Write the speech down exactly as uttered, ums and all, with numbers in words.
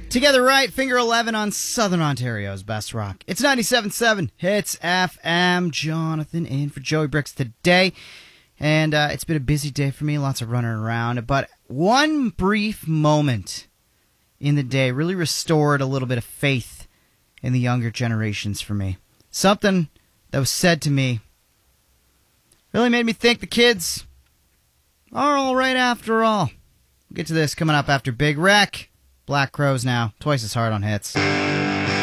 Together right, Finger eleven on Southern Ontario's best rock. It's ninety-seven point seven Hits F M. Jonathan in for Joey Bricks today. And uh, it's been a busy day for me, lots of running around. But one brief moment in the day really restored a little bit of faith in the younger generations for me. Something that was said to me really made me think the kids are all right after all. We'll get to this coming up after Big Wreck. Black Crowes now, twice as hard on hits.